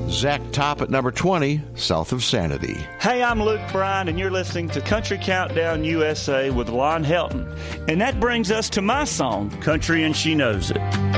Zach Top at number 20, South of Sanity. Hey, I'm Luke Bryan, and you're listening to Country Countdown USA with Lon Helton. And that brings us to my song, Country and She Knows It.